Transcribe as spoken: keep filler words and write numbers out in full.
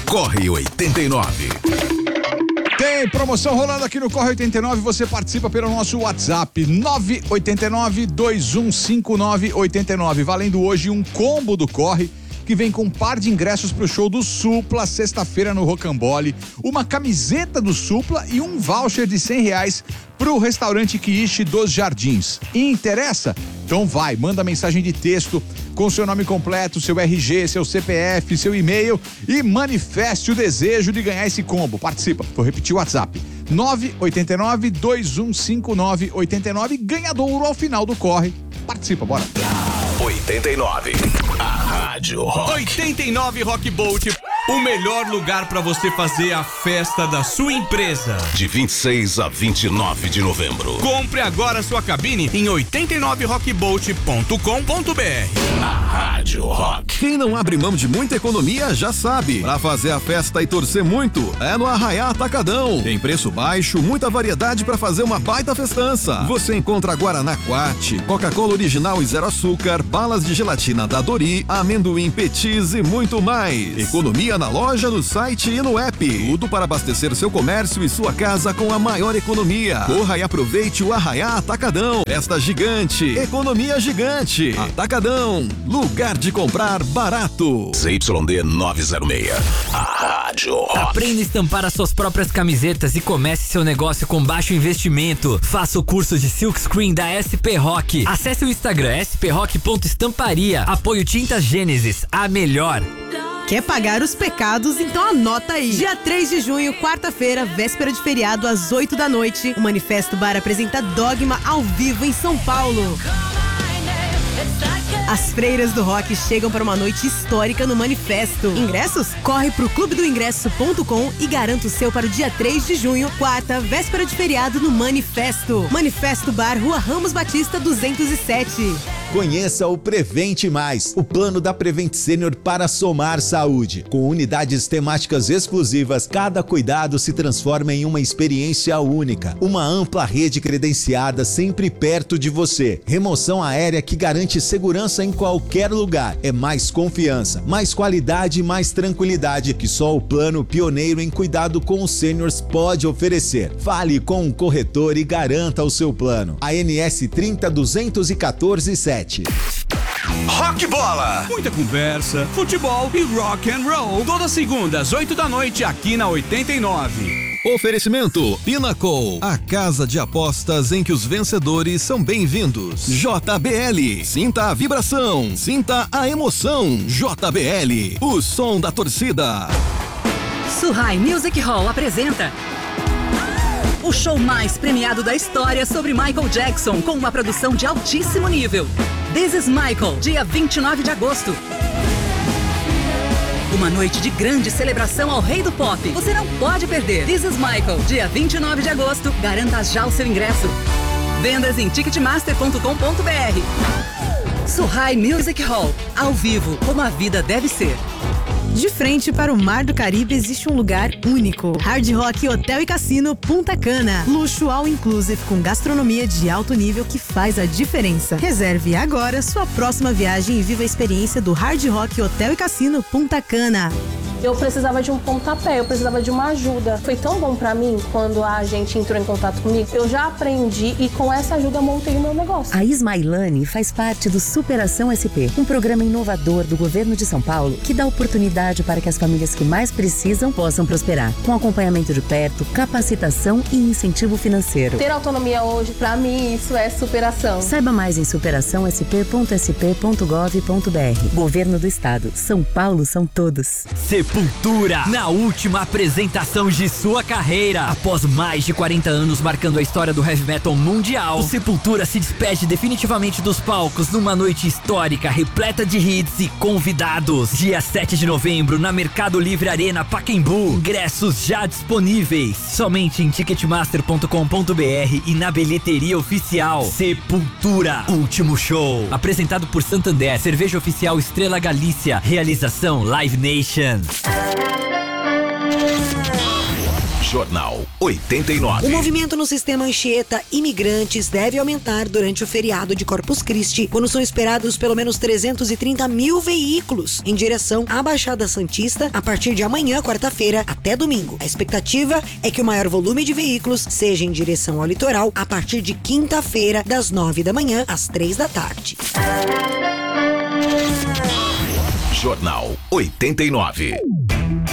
Corre oitenta e nove. Tem promoção rolando aqui no Corre oitenta e nove, você participa pelo nosso WhatsApp nove oito nove, dois um cinco nove, oito nove, valendo hoje um combo do Corre, que vem com um par de ingressos pro show do Supla, sexta-feira no Rocambole, uma camiseta do Supla e um voucher de cem reais pro restaurante Quiche dos Jardins. Interessa? Então vai, manda mensagem de texto com seu nome completo, seu R G, seu C P F, seu e-mail e manifeste o desejo de ganhar esse combo. Participa. Vou repetir o WhatsApp. nove oito nove, dois um cinco nove, oito nove, ganhador ao final do Corre. Participa, bora. oitenta e nove. A Rádio Rock. oitenta e nove Rock Bolt. O melhor lugar para você fazer a festa da sua empresa. De vinte e seis a vinte e nove de novembro. Compre agora sua cabine em oitenta e nove rock bolt ponto com ponto b r. A Rádio Rock. Quem não abre mão de muita economia já sabe. Pra fazer a festa e torcer muito, é no Arraiá Atacadão. Tem preço baixo, muita variedade pra fazer uma baita festança. Você encontra Guaraná Quat, Coca-Cola original e zero açúcar, balas de gelatina da Dori, amendoim Petis e muito mais. Economia na loja, no site e no app. Tudo para abastecer seu comércio e sua casa com a maior economia. Corra e aproveite o Arraiá Atacadão. Festa gigante, economia gigante. Atacadão, lugar de comprar barato. Z Y D novecentos e seis. A Rádio Rock. Aprenda a estampar as suas próprias camisetas e comece seu negócio com baixo investimento. Faça o curso de Silk Screen da S P Rock. Acesse o Instagram s p rock ponto estamparia. Apoio Tintas Gênesis, a melhor. Quer pagar os pecados? Então anota aí. Dia três de junho, quarta-feira, véspera de feriado, às oito da noite, o Manifesto Bar apresenta Dogma ao vivo em São Paulo. As freiras do rock chegam para uma noite histórica no Manifesto. Ingressos? Corre pro clube do ingresso ponto com e garanta o seu para o dia três de junho, quarta, véspera de feriado no Manifesto. Manifesto Bar, Rua Ramos Batista duzentos e sete. Conheça o Prevente Mais, o plano da Prevent Senior para somar saúde. Com unidades temáticas exclusivas, cada cuidado se transforma em uma experiência única. Uma ampla rede credenciada sempre perto de você. Remoção aérea que garante segurança em qualquer lugar. É mais confiança, mais qualidade e mais tranquilidade que só o plano pioneiro em cuidado com os sêniors pode oferecer. Fale com um corretor e garanta o seu plano. A N S trinta, duzentos e quatorze, sete. Rock Bola. Muita conversa, futebol e rock and roll. Todas segundas, oito da noite, aqui na oitenta e nove. Oferecimento Pinnacle, a casa de apostas em que os vencedores são bem-vindos. J B L, sinta a vibração, sinta a emoção. J B L, o som da torcida. Suhai Music Hall apresenta o show mais premiado da história sobre Michael Jackson, com uma produção de altíssimo nível. This is Michael, dia vinte e nove de agosto. Uma noite de grande celebração ao rei do pop. Você não pode perder. This is Michael, dia vinte e nove de agosto. Garanta já o seu ingresso. Vendas em ticketmaster ponto com ponto b r. Suhai Music Hall, ao vivo, como a vida deve ser. De frente para o Mar do Caribe existe um lugar único. Hard Rock Hotel e Cassino Punta Cana. Luxo all inclusive com gastronomia de alto nível que faz a diferença. Reserve agora sua próxima viagem e viva a experiência do Hard Rock Hotel e Cassino Punta Cana. Eu precisava de um pontapé, eu precisava de uma ajuda. Foi tão bom pra mim quando a gente entrou em contato comigo. Eu já aprendi e com essa ajuda montei o meu negócio. A Ismailane faz parte do Superação S P, um programa inovador do governo de São Paulo que dá oportunidade para que as famílias que mais precisam possam prosperar, com acompanhamento de perto, capacitação e incentivo financeiro. Ter autonomia hoje, pra mim, isso é superação. Saiba mais em superação s p ponto s p ponto gov ponto b r. Governo do Estado. São Paulo são todos. Sepultura, na última apresentação de sua carreira. Após mais de quarenta anos marcando a história do heavy metal mundial, o Sepultura se despede definitivamente dos palcos numa noite histórica, repleta de hits e convidados. Dia sete de novembro, na Mercado Livre Arena Pacaembu. Ingressos já disponíveis, somente em ticketmaster ponto com ponto b r e na bilheteria oficial. Sepultura, último show. Apresentado por Santander, cerveja oficial Estrela Galícia. Realização Live Nation. Jornal oitenta e nove. O movimento no sistema Anchieta Imigrantes deve aumentar durante o feriado de Corpus Christi, quando são esperados pelo menos trezentos e trinta mil veículos em direção à Baixada Santista a partir de amanhã, quarta-feira, até domingo. A expectativa é que o maior volume de veículos seja em direção ao litoral a partir de quinta-feira, das nove da manhã às três da tarde. Jornal oitenta e nove.